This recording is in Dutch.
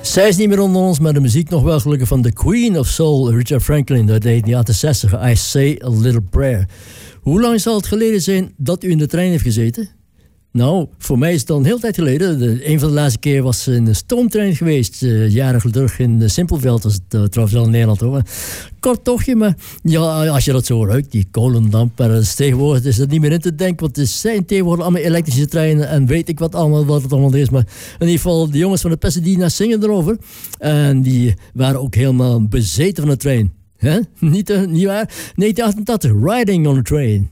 Zij is niet meer onder ons, maar de muziek nog wel gelukkig van The Queen of Soul, Richard Franklin, uit de jaren 60. I Say a Little Prayer. Hoe lang zal het geleden zijn dat u in de trein heeft gezeten? Nou, voor mij is het al een hele tijd geleden. Een van de laatste keer was in een stoomtrein geweest. Jaren terug in Simpelveld. Was het trouwens wel in Nederland hoor. Kort tochtje, maar ja, als je dat zo ruikt, die kolendamp. Maar tegenwoordig is dat niet meer in te denken. Want het zijn tegenwoordig allemaal elektrische treinen. En weet ik wat het allemaal is. Maar in ieder geval, de jongens van de Pasadena zingen erover. En die waren ook helemaal bezeten van de trein. Niet waar? 1988, Riding on a Train.